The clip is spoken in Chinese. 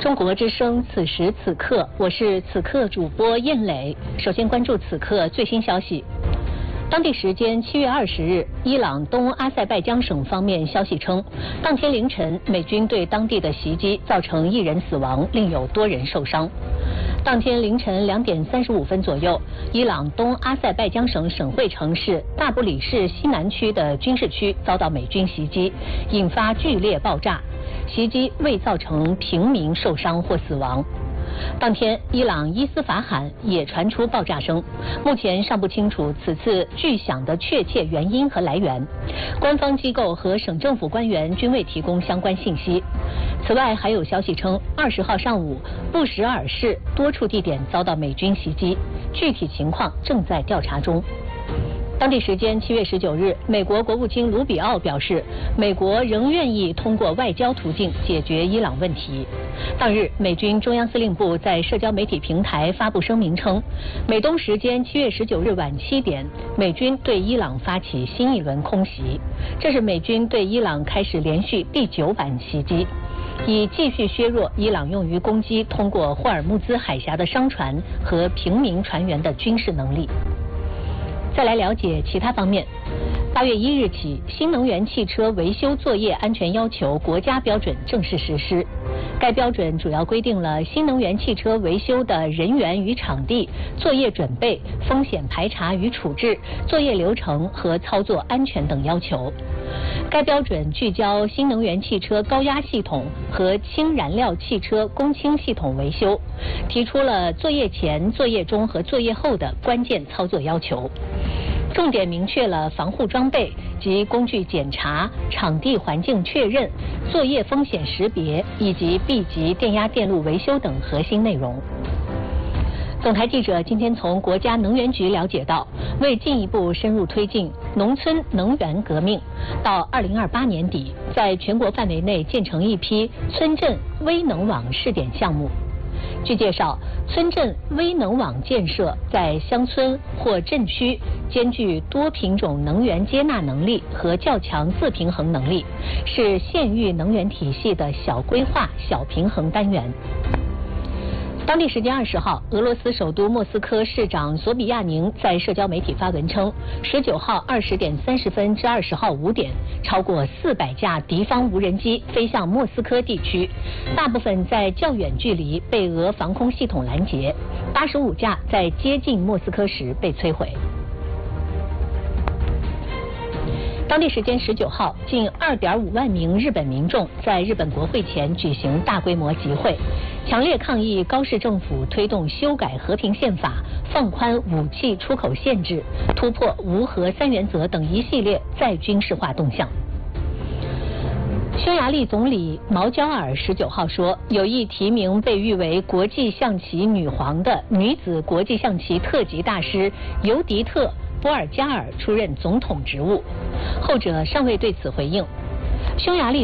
中国之声，此时此刻，我是此刻主播燕磊。首先关注此刻最新消息。当地时间7月20日，伊朗东阿塞拜疆省方面消息称，当天凌晨美军对当地的袭击造成1人死亡，另有多人受伤。当天凌晨2点35分左右，伊朗东阿塞拜疆省省会城市大布里市西南区的军事区遭到美军袭击，引发剧烈爆炸。袭击未造成平民受伤或死亡。当天，伊朗伊斯法罕也传出爆炸声，目前尚不清楚此次巨响的确切原因和来源。官方机构和省政府官员均未提供相关信息。此外，还有消息称，20号上午，布什尔市多处地点遭到美军袭击，具体情况正在调查中。当地时间7月19日，美国国务卿卢比奥表示，美国仍愿意通过外交途径解决伊朗问题。当日，美军中央司令部在社交媒体平台发布声明称，美东时间7月19日晚7点，美军对伊朗发起新一轮空袭，这是美军对伊朗开始连续第9版袭击，以继续削弱伊朗用于攻击通过霍尔木兹海峡的商船和平民船员的军事能力。再来了解其他方面。8月1日起，新能源汽车维修作业安全要求国家标准正式实施。该标准主要规定了新能源汽车维修的人员与场地、作业准备、风险排查与处置、作业流程和操作安全等要求。该标准聚焦新能源汽车高压系统和氢燃料汽车供氢系统维修，提出了作业前、作业中和作业后的关键操作要求。重点明确了防护装备及工具检查、场地环境确认、作业风险识别以及 B 级电压电路维修等核心内容。总台记者今天从国家能源局了解到，为进一步深入推进农村能源革命，到2028年底，在全国范围内建成一批村镇微能网试点项目。据介绍，村镇微能网建设在乡村或镇区兼具多品种能源接纳能力和较强自平衡能力，是县域能源体系的小规划、小平衡单元。当地时间20号，俄罗斯首都莫斯科市长索比亚宁在社交媒体发文称，19号20点30分至20号5点，超过400架敌方无人机飞向莫斯科地区，大部分在较远距离被俄防空系统拦截，85架在接近莫斯科时被摧毁。当地时间19号，近2.5万名日本民众在日本国会前举行大规模集会，强烈抗议高市政府推动修改和平宪法、放宽武器出口限制、突破无核3原则等一系列再军事化动向。匈牙利总理毛焦尔19号说，有意提名被誉为国际象棋女皇的女子国际象棋特级大师尤迪特·波尔加尔出任总统职务，后者尚未对此回应。匈牙利